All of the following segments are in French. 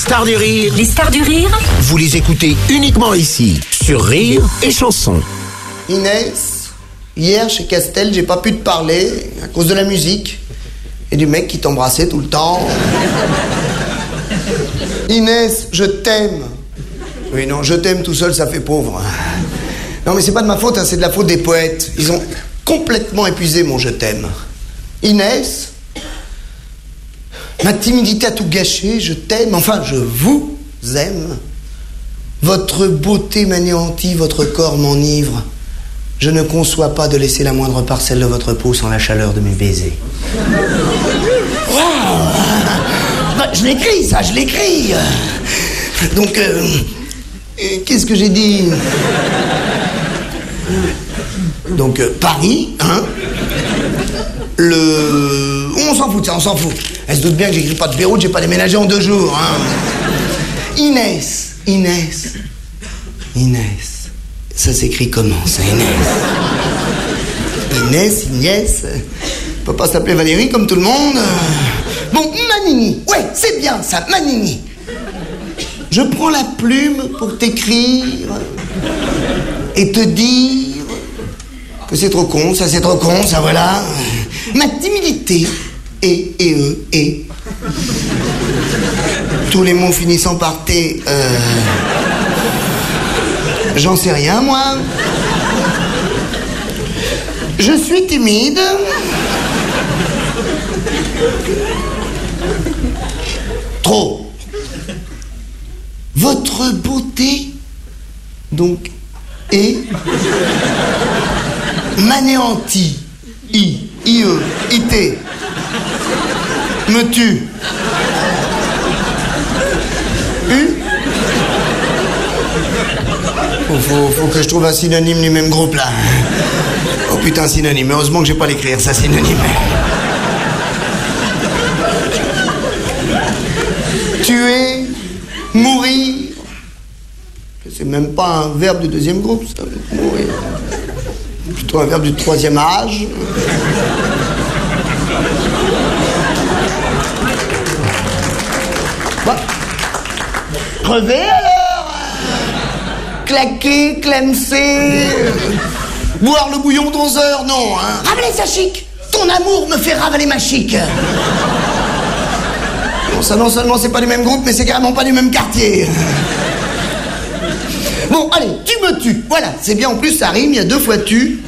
stars du rire. Les stars du rire, Vous les écoutez uniquement ici, sur Rire et Chanson. Inès, hier chez Castel, j'ai pas pu te parler à cause de la musique et du mec qui t'embrassait tout le temps. Inès, je t'aime. Oui, non, je t'aime tout seul, ça fait pauvre. Non, mais c'est pas de ma faute, hein, c'est de la faute des poètes. Ils ont complètement épuisé mon je t'aime. Inès, ma timidité a tout gâché, je t'aime, enfin, je vous aime. Votre beauté m'anéantit, votre corps m'enivre. Je ne conçois pas de laisser la moindre parcelle de votre peau sans la chaleur de mes baisers. Wow. Bah, je l'écris, ça, je l'écris. Donc, qu'est-ce que j'ai dit? Donc, Paris, hein? On s'en fout de ça, on s'en fout. Elle se doute bien que j'écris pas de Beyrouth, j'ai pas déménagé en 2 jours, hein? Inès. Ça s'écrit comment, ça, Inès. Peut pas s'appeler Valérie comme tout le monde. Bon, Manini. Ouais, c'est bien ça, Manini. Je prends la plume pour t'écrire et te dire que c'est trop con, ça c'est trop con, ça voilà. Ma timidité et tous les mots finissant par T, j'en sais rien, moi. Je suis timide. Trop. Votre beauté, donc, m'anéantit. I-E-I-T. Me tue. Faut que je trouve un synonyme du même groupe, là. Oh putain, synonyme. Heureusement que j'ai pas l'écrire, ça, synonyme. Tuer, mourir. C'est même pas un verbe du 2e groupe, ça. Mourir. Plutôt un verbe du 3e âge. Bah. Crever alors. Claquer, clemser. Boire le bouillon d'11 heures, non, hein. Ravaler sa chic. Ton amour me fait ravaler ma chic. Bon, ça non seulement c'est pas du même groupe, mais c'est carrément pas du même quartier. Bon, allez, tu me tues. Voilà, c'est bien, en plus ça rime, il y a 2 fois tu.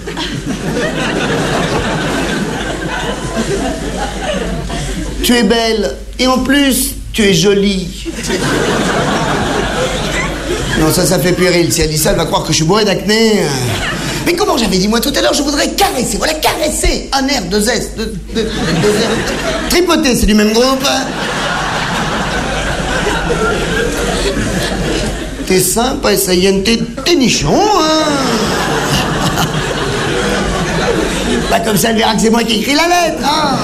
Tu es belle, et en plus, tu es jolie. Non, ça fait puéril. Si elle dit ça, elle va croire que je suis bourré d'acné. Mais comment j'avais dit, moi, tout à l'heure, je voudrais caresser. Voilà, caresser. Un R, 2 S, 2 R. Tripoter, c'est du même groupe. T'es sympa, et ça y est, t'es nichon, hein. Bah, comme ça, elle verra que c'est moi qui écris la lettre, hein.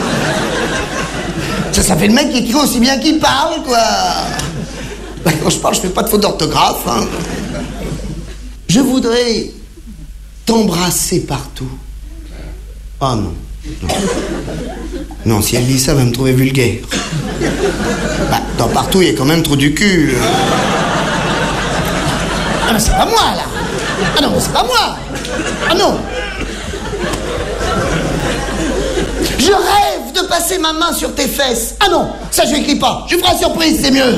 Ça fait le mec qui écrit aussi bien qu'il parle, quoi. Bah, quand je parle, je fais pas de faute d'orthographe, hein. Je voudrais t'embrasser partout. Ah non. Non, si elle dit ça, elle va me trouver vulgaire. Bah, dans partout, il y a quand même trop du cul. Ah, mais c'est pas moi, là. Ah non, c'est pas moi. Ah non. Je rêve de passer ma main sur tes fesses. Ah non, ça je n'écris pas. Je ferai surprise, c'est mieux.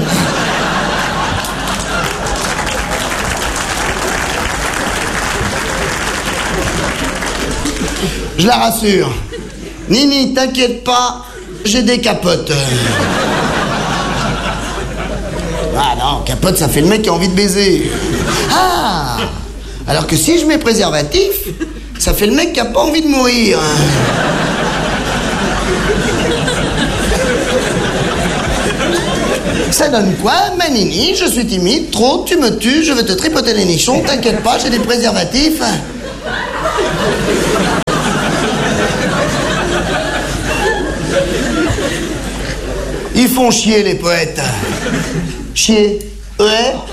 Je la rassure. Nini, t'inquiète pas, j'ai des capotes. Ah non, capote, ça fait le mec qui a envie de baiser. Ah, alors que si je mets préservatif, ça fait le mec qui a pas envie de mourir. Ça donne quoi, Manini? Je suis timide, trop, tu me tues, je vais te tripoter les nichons, t'inquiète pas, j'ai des préservatifs. Ils font chier, les poètes. Chier. Ouais.